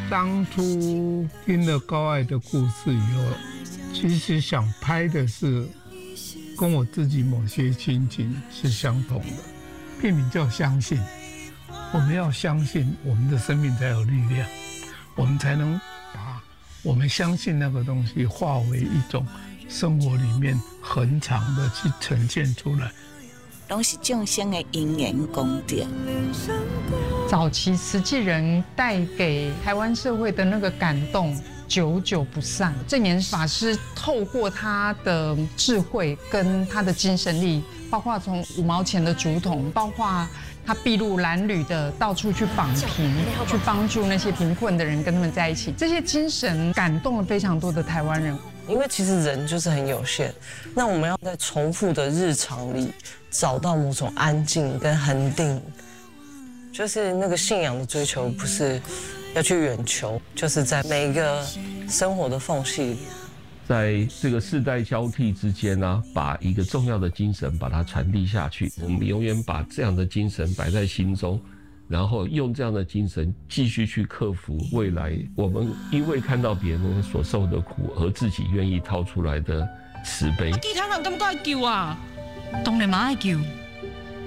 当初听了高爱的故事以后，其实想拍的是跟我自己某些心情是相同的。片名叫相信，我们要相信我们的生命才有力量，我们才能把我们相信那个东西化为一种生活里面恒常的去呈现出来。 都是众生的因缘功德。 早期慈济人带给台湾社会的那个感动，久久不散。证严法师透过他的智慧跟他的精神力，包括从5毛钱的竹筒，包括他筚路蓝缕的到处去访贫，去帮助那些贫困的人，跟他们在一起，这些精神感动了非常多的台湾人。 因为其实人就是很有限，那我们要在重复的日常里找到某种安静跟恒定，就是那个信仰的追求，不是要去远求，就是在每一个生活的缝隙里， 在这个世代交替之间呢，把一个重要的精神把它传递下去。我们永远把这样的精神摆在心中，然后用这样的精神继续去克服未来我们因为看到别人所受的苦而自己愿意掏出来的慈悲。 其他人敢不敢救啊？当然嘛爱救。